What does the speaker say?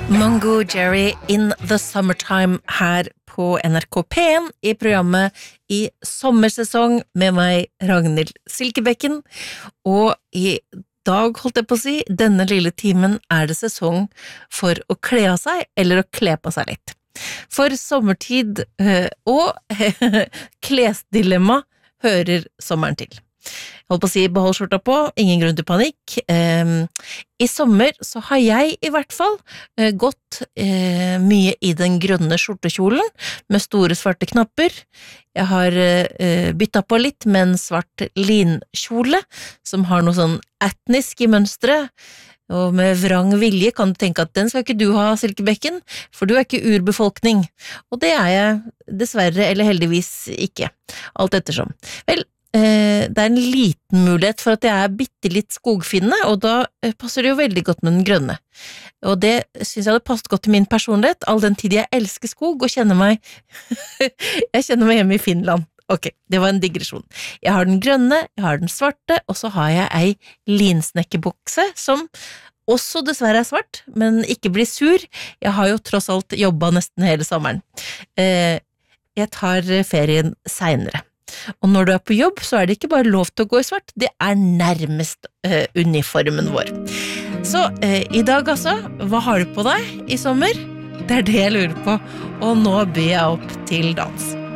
Mungo Jerry in the Summertime her på NRK P1 I programmet I sommersesong med meg Ragnhild Silkebekken, og I dag holdt jeg på å si, denne lille timen det sesong for å kle av seg eller å kle på seg litt. For sommertid og klesdilemma hører sommeren til. Jeg holdt på å si, behold skjorta på, ingen grunn til panikk. I sommer så har jeg I hvert fall gått mye I den grønne skjortekjolen med store svarte knapper. Jeg har byttet på litt med en svart linkjole som har noe sånn etnisk I mønstret, og med vrang vilje kan du tenke at den skal ikke du ha, Silkebekken, for du ikke urbefolkning. Og det jeg dessverre eller heldigvis ikke, alt ettersom. Vel, det en liten mulighet for at jeg bittelitt skogfinne, og da passer det jo veldig godt med den grønne. Og det synes jeg hadde passet godt til min personlighet, all den tid jeg elsker skog og kjenner meg jeg kjenner meg hjemme I Finland. Ok, det var en digresjon. Jeg har den grønne, jeg har den svarte, og så har jeg ei linsnekkerbukse som også dessverre svart, men ikke blir sur. Jeg har jo tross alt jobbet nesten hele sommeren. Jeg tar ferien senere. Og når du på jobb, så det ikke bare lov til å gå I svart, det nærmest uniformen vår. Så I dag altså, hva har du på deg I sommer? Det det jeg lurer på, og nå byr jeg opp til dans.